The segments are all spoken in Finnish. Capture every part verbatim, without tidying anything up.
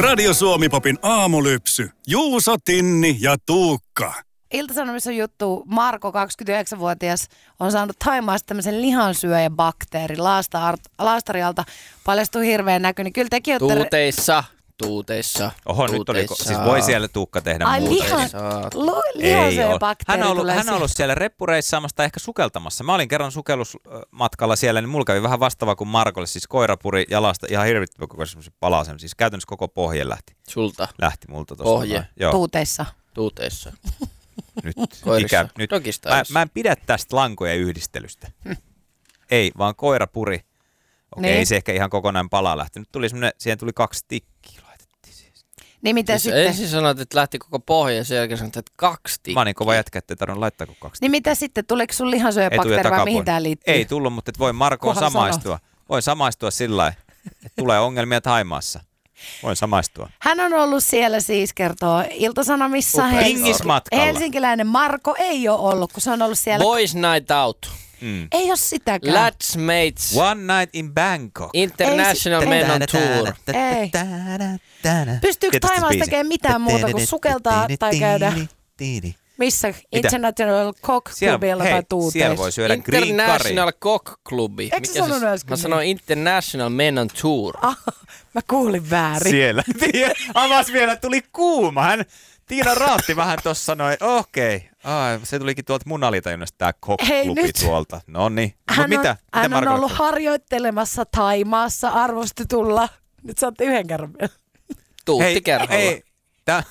Radio Suomi Popin aamulypsy. Juuso, Tinni ja Tuukka. Ilta-Sanomissa on juttu. Marko, kaksikymmentäyhdeksänvuotias, on saanut Thaimaasta tämmöisen lihansyöjäbakteerin laastarialta. Paljastui hirveän näkö, niin kyllä tekin olette... Tuuteissa. Tuuteissa. Oho, tuuteissa. nyt oli, siis voi siellä Tuukka tehdä Ai, muuta. lihan, lihansyöjäbakteeri hän on ollut, tulee hän on ollut siellä reppureissaamassa, ehkä sukeltamassa. Mä olin kerran sukellusmatkalla siellä, niin mulla kävi vähän vastaava kuin Markolle. Siis koira puri jalasta ihan hirvittävä koko semmoisen palasen. Siis käytännössä koko pohje lähti. Sulta? Lähti multa tosta. Pohje? Joo. Tuuteissa. Tuuteissa. Nyt, Koirissa. ikä, nyt. Mä, mä en pidä tästä lankojen yhdistelystä. Hm. Ei, vaan koira puri. Okei, niin. Ei se ehkä ihan kokonaan palaa lähtenyt. Tuli siihen tuli kaksi tikkiä laitettiin siis. Niin mitä siis sitten? Ensin sanoit, että lähti koko pohja ja sen jälkeen sanoit, että kaksi tikkiä. Mä oon niin kova jätkä, ettei tarvinnut laittaa kuin kaksi tikkiä. Niin mitä sitten? Tuliko sun lihansyöjäbakteeri vai mihin tää liittyy? Ei tullut, mutta et voi Markoon Kunhan samaistua. sanot. Voi samaistua sillä lailla, että tulee ongelmia Thaimaassa. Voin samaistua. Hän on ollut siellä siis, kertoo Ilta-Sanomissa. Pingismatkalla. Helsinkiläinen Marko ei ole ollut, kun se on ollut siellä. Boys Night Out. Mm. Ei ole sitäkään. Lads Mates. One Night in Bangkok. International Men on Tour. Ei. Pystyykö Thaimaassa tekemään mitään muuta kuin sukeltaa tai käydä missä? International Cock Clubilla tai tuuteissa? Siellä voi syödä green curry. International Cock Clubi. Eikö sä sanonut äsken? Mä sanoin International Men on Tour. Ah, mä kuulin väärin. Siellä. Avas vielä, tuli kuuma. Hän, Tiina raatti vähän tuossa sanoi, okei. Okay. Ah, se tulikin tuolta mun alitajunnasta tää Cock Clubi tuolta. No niin. Hän, no, on, mitä? hän mitä on ollut harjoittelemassa Thaimaassa arvostetulla. Nyt saatte yhden kerran vielä. Tuutti kerralla. Ei, tää...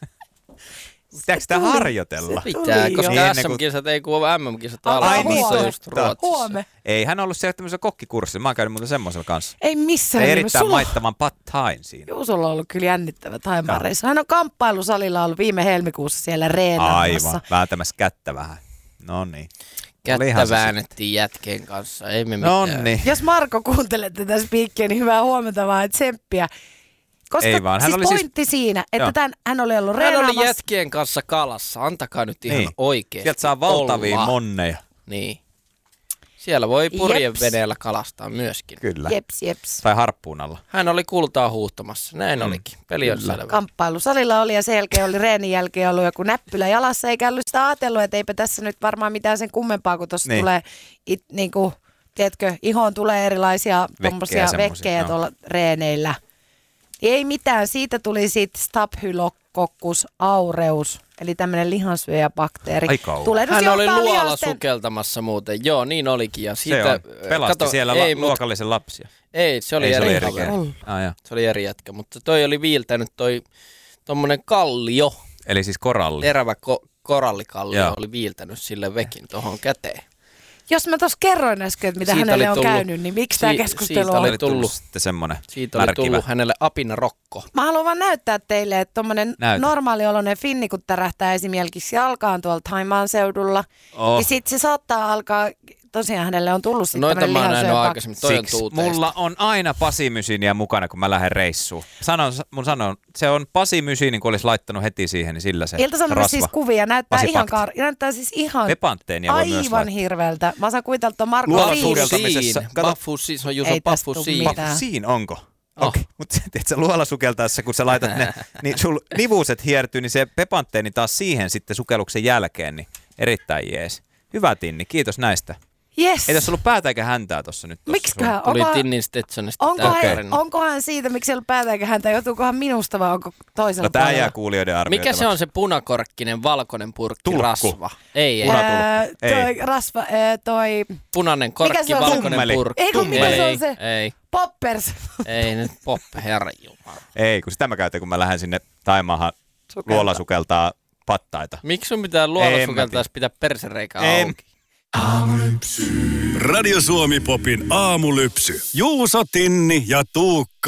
Pitääkö sitä harjoitella? Pitää, koska niin, S M-kisat ei kuulu M M-kisat Ai alkaa. niin, Just Ruotsissa. Huome. Ei, hän on ollut siellä tämmöisellä kokkikurssilla. Mä oon käynyt muuten semmoisella kanssa. Ei missään. Ei erittäin sulla... maittavan pad thain siinä. Juu, sulla on ollut kyllä jännittävä Thaimaan-reissu. Hän on kamppailusalilla ollut viime helmikuussa siellä reenaamassa. Aivan, vääntämässä kättä vähän. No niin. Kättä väännettiin jätkeen kanssa, ei me no mitään. Niin. Jos Marko kuuntelee tätä spiikkiä, niin hyvää huomenta vaan, että tsemppiä. Koska ei vaan. Hän siis oli pointti siis... siinä, että tämän, hän oli ollut reenaamassa. Hän oli jätkien kanssa kalassa, antakaa nyt ihan niin. oikeesti. Sieltä saa valtavia olla. monneja. Niin. Siellä voi purjeveneellä kalastaa myöskin. Kyllä. Jeps, jeps. Tai harppuunalla. Hän oli kultaa huuhtamassa, näin mm. olikin. Peli on selvä. Kamppailusalilla oli ja sen jälkeen oli reenin jälkeen ollut joku näppylä jalassa, eikä ollut sitä ajatellut, että eipä tässä nyt varmaan mitään sen kummempaa, kun tuossa niin. tulee, it, niin kuin, tiedätkö, ihoon tulee erilaisia tommosia vekkejä no. tuolla reeneillä. Ei mitään, siitä tuli sitten Staphylococcus aureus, eli tämmöinen lihansyöjäbakteeri. Hän oli luola lihasten... sukeltamassa muuten, joo niin olikin. Ja siitä, se on. Pelasti kato, siellä ei, la- luokallisen lapsia. Ei, se oli, ei, eri, se oli eri jätkä. Ah, se oli eri jätkä, mutta toi oli viiltänyt toi tommonen kallio. Eli siis koralli. Terävä ko- korallikallio joo. oli viiltänyt sille vekin tohon käteen. Jos mä tuossa kerroin äsken, että mitä siitä hänelle on tullut, käynyt, niin miksi si- tämä keskustelu siitä on? Oli tullut sitten semmoinen Siitä oli märkivä. tullut hänelle apinarokko. Mä haluan vaan näyttää teille, että tommonen normaalioloinen finni, kun tärähtää esimerkiksi jalkaan tuolla Thaimaan seudulla, oh. niin sit se saattaa alkaa, tosiaan hänelle on tullut sitten Noita tämmöinen lihansyöpä. Noita mä oon aikaisemmin, toi on tuuteista. Mulla on aina pasimysiiniä mukana, kun mä lähden reissuun. Sanon, mun sanon, se on pasimysiini, kun olisi laittanut heti siihen, niin sillä se Ilta-Sanomissa siis kuvia, näyttää ihan, kaar- näyttää siis ihan aivan hirveältä. Mä saan kuvitella, että on Marko Luolasukeltamisessa. Bafusiin, se on Juuso Bafusiin. Bafusiin, onko? Oh. Okay. Mutta tiedätkö, luolasukeltaessa, kun sä laitat ne, niin sul nivuset hiertyy, niin se pepantteeni taas siihen sitten sukelluksen jälkeen, niin erittäin jees. Hyvä Tinni, kiitos näistä. Yes. Ei tässä ollut päätä eikä häntää tuossa nyt. Miksiköhän? Tuli onko, Tinnin Stetsonista. Onkohan, onkohan siitä, miksi ei ollut päätä eikä häntää? Joutuukohan minusta vai onko toisella no, puolella? Tämä jää kuulijoiden arvioitavaksi. Mikä se on se punakorkkinen, valkoinen purkki? Tulkku. Rasva. Ei, ei. Ää, toi ei. Rasva, ää, toi... Punainen korkki, valkoinen Tummeli. purkki. Ei kun mikä se on se? Ei. Poppers. Ei nyt poppe, herranjumala. Ei, kun sitä mä käytän, kun mä lähden sinne Taimaahan luolasukeltaa pattaita. Miksi sun pitää luolasukeltaa, jos pitää persereikä auki? Aamulypsy. Radio Suomi Popin aamulypsy. Juuso, Tinni ja Tuukka.